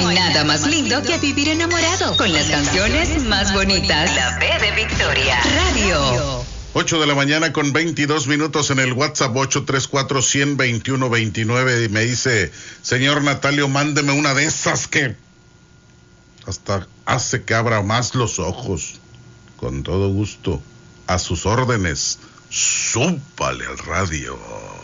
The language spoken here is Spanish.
hay nada más lindo que vivir enamorado con las canciones más bonitas. La B de Victoria. Radio. 8 de la mañana con 22 minutos en el WhatsApp 834-121-29 y me dice, señor Natalio, mándeme una de esas que hasta hace que abra más los ojos. Con todo gusto, a sus órdenes, súbale al radio.